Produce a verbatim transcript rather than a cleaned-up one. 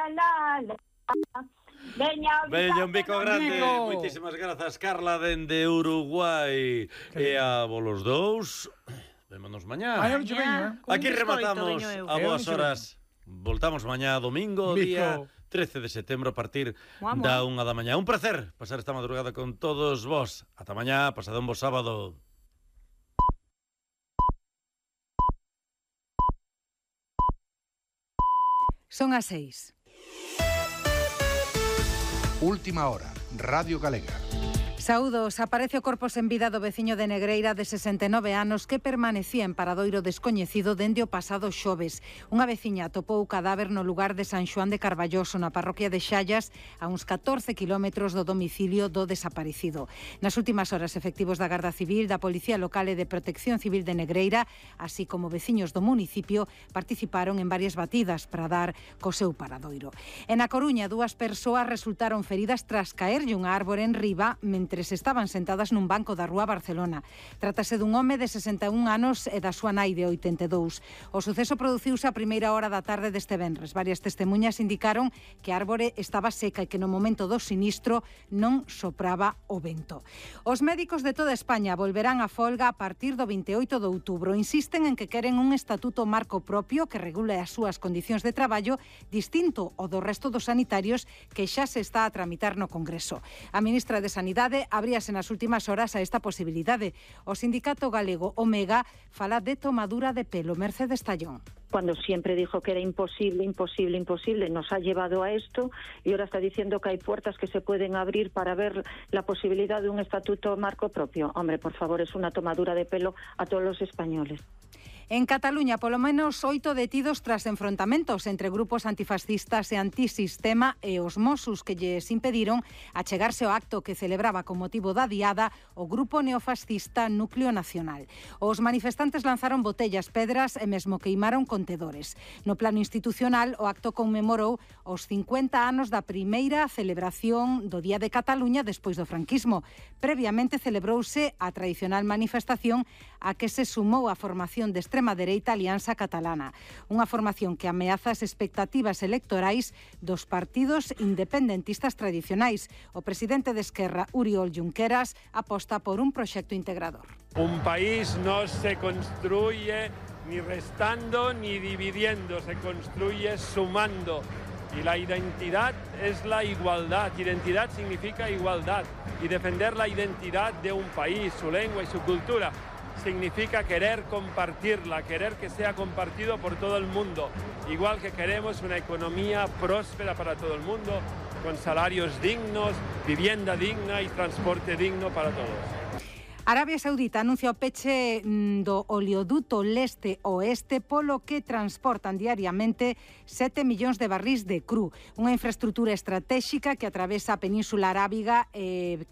la, la, la. Veña, Veña, un bico grande. Bico. Moitísimas grazas, Carla, dende Uruguai. E a vos los dous, vémonos mañá. Ai, non che veño, eh? Aquí Un bizcoito rematamos veño eu. a Eu boas non che horas. Voltamos mañá domingo, Bico. día trece de setembro, a partir Mua, mua. da unha da mañá. Un placer pasar esta madrugada con todos vos. Ata mañá, pasado un bo sábado. Son as seis. Última hora, Radio Galega. Saúdos, aparece o corpo sen vida do veciño de Negreira de sesenta e nove anos que permanecía en paradoiro descoñecido dende o pasado xoves. Unha veciña atopou o cadáver no lugar de San Xoán de Carballoso, na parroquia de Xallas, a uns catorce kilómetros do domicilio do desaparecido. Nas últimas horas, efectivos da Garda Civil, da Policía Local e de Protección Civil de Negreira, así como veciños do municipio, participaron en varias batidas para dar co seu paradoiro. En A Coruña, dúas persoas resultaron feridas tras caerlle unha árbore en riba mentre estaban sentadas nun banco da rúa Barcelona. Trátase dun home de sesenta e un anos e da súa nai de oitenta e dous. O suceso produciuse a primeira hora da tarde deste venres. Varias testemunhas indicaron que a árbore estaba seca e que no momento do sinistro non sopraba o vento. Os médicos de toda España volverán a folga a partir do vinte e oito de outubro. Insisten en que queren un estatuto marco propio que regule as súas condicións de traballo distinto ao do resto dos sanitarios que xa se está a tramitar no Congreso. A ministra de Sanidade abríase nas últimas horas a esta posibilidade. O sindicato galego Omega fala de tomadura de pelo. Mercedes Tallón. Cuando siempre dijo que era imposible, imposible, imposible, nos ha llevado a esto y ahora está diciendo que hay puertas que se pueden abrir para ver la posibilidad de un estatuto marco propio. Hombre, por favor, es una tomadura de pelo a todos los españoles. En Cataluña, polo menos oito detidos tras enfrontamentos entre grupos antifascistas e antisistema e os Mossos que lles impediron achegarse ao acto que celebraba con motivo da diada o grupo neofascista Núcleo Nacional. Os manifestantes lanzaron botellas, pedras e mesmo queimaron contedores. No plano institucional, o acto conmemorou os cincuenta anos da primeira celebración do Día de Cataluña despois do franquismo. Previamente celebrouse a tradicional manifestación a que se sumou a formación de extrema dereita Alianza Catalana, unha formación que ameaza as expectativas electorais dos partidos independentistas tradicionais. O presidente de Esquerra, Oriol Junqueras, aposta por un proxecto integrador. Un país no se construye ni restando ni dividiendo, se construye sumando. Y la identidad es la igualdad. Identidad significa igualdad. Y defender la identidad de un país, su lengua y su cultura, significa querer compartirla, querer que sea compartido por todo el mundo. Igual que queremos una economía próspera para todo el mundo, con salarios dignos, vivienda digna y transporte digno para todos. Arabia Saudita anuncia o peche do oleoduto leste-oeste polo que transportan diariamente sete millóns de barrís de cru. Unha infraestrutura estratéxica que atravesa a Península Arábiga e